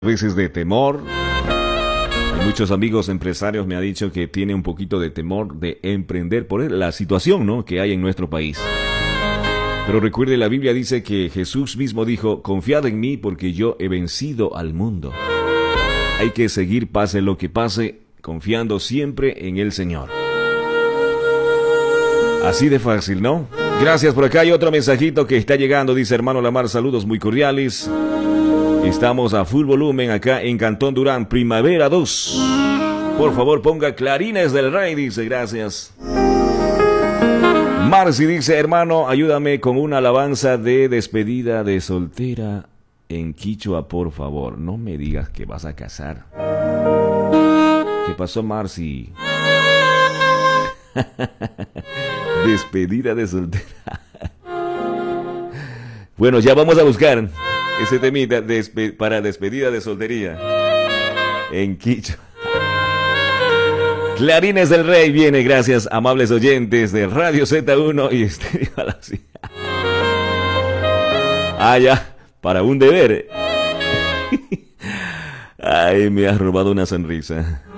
veces de temor. Muchos amigos empresarios me han dicho que tiene un poquito de temor de emprender por la situación, ¿no?, que hay en nuestro país. Pero recuerde, la Biblia dice que Jesús mismo dijo: confiad en mí porque yo he vencido al mundo. Hay que seguir, pase lo que pase, confiando siempre en el Señor. Así de fácil, ¿no? Gracias. Por acá hay otro mensajito que está llegando. Dice: hermano Lamar, saludos muy cordiales. Estamos a full volumen acá en Cantón Durán, Primavera 2. Por favor, ponga Clarines del Rey, dice. Gracias. Marcy dice: hermano, ayúdame con una alabanza de despedida de soltera en quichua, por favor. No me digas que vas a casar. ¿Qué pasó, Marcy? Despedida de soltera. Bueno, ya vamos a buscar ese temita para despedida de soltería en quichua. Clarines del Rey viene, gracias, amables oyentes de Radio Z1 y Estéreo Galaxia. Ah, ya, para un deber. Ay, me has robado una sonrisa.